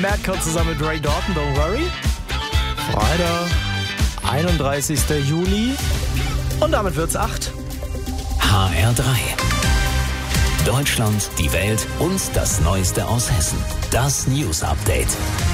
Madcon zusammen mit Ray Dalton, Don't Worry. Freitag, 31. Juli. Und damit wird's 8. HR3. Deutschland, die Welt und das Neueste aus Hessen. Das News Update.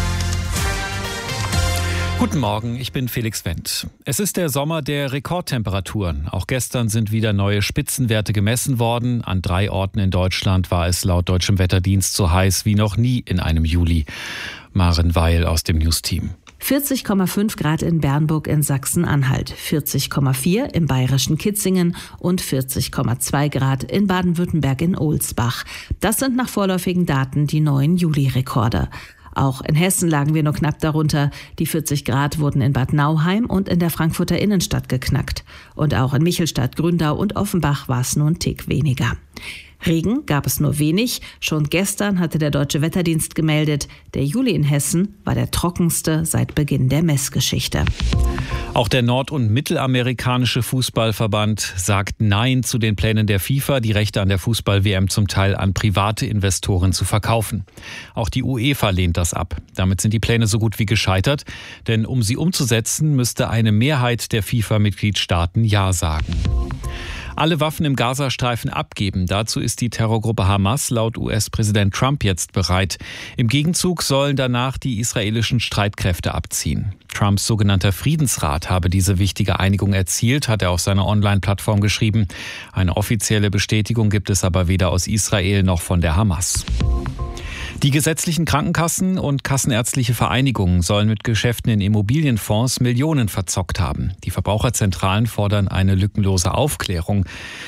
Guten Morgen, ich bin Felix Wendt. Es ist der Sommer der Rekordtemperaturen. Auch gestern sind wieder neue Spitzenwerte gemessen worden. An 3 Orten in Deutschland war es laut Deutschem Wetterdienst so heiß wie noch nie in einem Juli. Maren Weil aus dem News-Team. 40,5 Grad in Bernburg in Sachsen-Anhalt, 40,4 im bayerischen Kitzingen und 40,2 Grad in Baden-Württemberg in Ohlsbach. Das sind nach vorläufigen Daten die neuen Juli-Rekorde. Auch in Hessen lagen wir nur knapp darunter. Die 40 Grad wurden in Bad Nauheim und in der Frankfurter Innenstadt geknackt. Und auch in Michelstadt, Gründau und Offenbach war es nur ein Tick weniger. Regen gab es nur wenig. Schon gestern hatte der Deutsche Wetterdienst gemeldet, der Juli in Hessen war der trockenste seit Beginn der Messgeschichte. Auch der nord- und mittelamerikanische Fußballverband sagt Nein zu den Plänen der FIFA, die Rechte an der Fußball-WM zum Teil an private Investoren zu verkaufen. Auch die UEFA lehnt das ab. Damit sind die Pläne so gut wie gescheitert, denn um sie umzusetzen, müsste eine Mehrheit der FIFA-Mitgliedstaaten Ja sagen. Alle Waffen im Gazastreifen abgeben. Dazu ist die Terrorgruppe Hamas laut US-Präsident Trump jetzt bereit. Im Gegenzug sollen danach die israelischen Streitkräfte abziehen. Trumps sogenannter Friedensrat habe diese wichtige Einigung erzielt, hat er auf seiner Online-Plattform geschrieben. Eine offizielle Bestätigung gibt es aber weder aus Israel noch von der Hamas. Die gesetzlichen Krankenkassen und kassenärztliche Vereinigungen sollen mit Geschäften in Immobilienfonds Millionen verzockt haben. Die Verbraucherzentralen fordern eine lückenlose Aufklärung.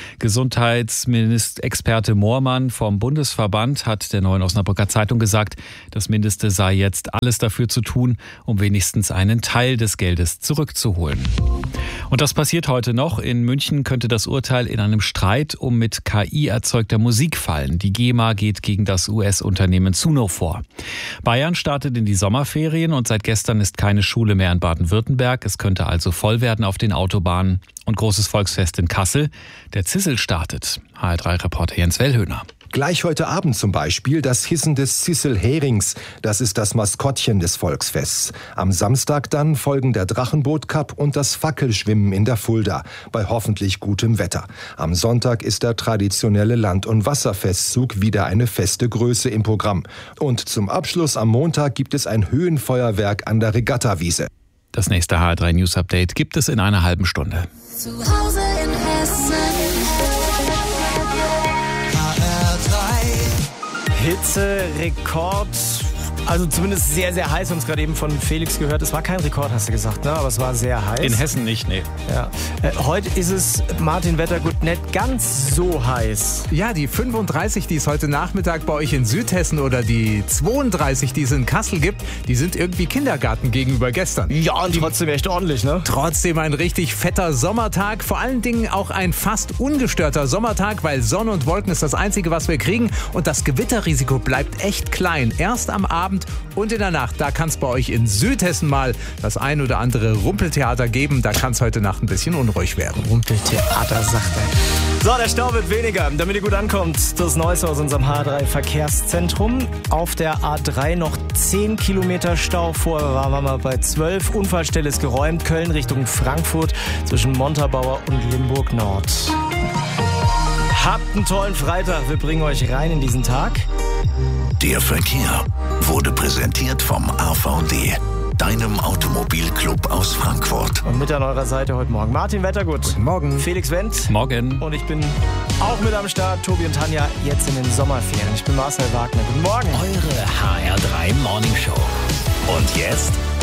Gesundheitsexperte Moormann vom Bundesverband hat der Neuen Osnabrücker Zeitung gesagt, das Mindeste sei jetzt alles dafür zu tun, um wenigstens einen Teil des Geldes zurückzuholen. Und das passiert heute noch. In München könnte das Urteil in einem Streit um mit KI erzeugter Musik fallen. Die GEMA geht gegen das US-Unternehmen Suno vor. Bayern startet in die Sommerferien und seit gestern ist keine Schule mehr in Baden-Württemberg. Es könnte also voll werden auf den Autobahnen. Und großes Volksfest in Kassel. Der Zissel startet. HR3-Reporter Jens Wellhöhner. Gleich heute Abend zum Beispiel das Hissen des Zisselherings. Das ist das Maskottchen des Volksfests. Am Samstag dann folgen der Drachenboot-Cup und das Fackelschwimmen in der Fulda. Bei hoffentlich gutem Wetter. Am Sonntag ist der traditionelle Land- und Wasserfestzug wieder eine feste Größe im Programm. Und zum Abschluss am Montag gibt es ein Höhenfeuerwerk an der Regattawiese. Das nächste HR3 News Update gibt es in einer halben Stunde. Zu Hause in Hessen. Hitze-Rekord, also zumindest sehr, sehr heiß. Wir haben es gerade eben von Felix gehört. Es war kein Rekord, hast du gesagt, ne? Aber es war sehr heiß. In Hessen nicht, nee. Ja. Heute ist es, Martin Wettergut, nicht ganz so heiß. Ja, die 35, die es heute Nachmittag bei euch in Südhessen oder die 32, die es in Kassel gibt, die sind irgendwie Kindergarten gegenüber gestern. Ja, und trotzdem echt ordentlich, ne? Trotzdem ein richtig fetter Sommertag. Vor allen Dingen auch ein fast ungestörter Sommertag, weil Sonne und Wolken ist das Einzige, was wir kriegen. Und das Gewitterrisiko bleibt echt klein. Erst am Abend und in der Nacht, da kann es bei euch in Südhessen mal das ein oder andere Rumpeltheater geben. Da kann es heute Nacht ein bisschen unruhig werden. Rumpeltheater, sagt er. So, der Stau wird weniger, damit ihr gut ankommt. Das Neueste aus unserem H3-Verkehrszentrum. Auf der A3 noch 10 Kilometer Stau. Vorher waren wir bei 12. Unfallstelle ist geräumt. Köln Richtung Frankfurt zwischen Montabaur und Limburg Nord. Habt einen tollen Freitag. Wir bringen euch rein in diesen Tag. Der Verkehr wurde präsentiert vom AVD, deinem Automobilclub aus Frankfurt. Und mit an eurer Seite heute Morgen Martin Wettergut. Guten Morgen. Felix Wendt. Morgen. Und ich bin auch mit am Start. Tobi und Tanja jetzt in den Sommerferien. Ich bin Marcel Wagner. Guten Morgen. Eure HR3 Morning Show. Und jetzt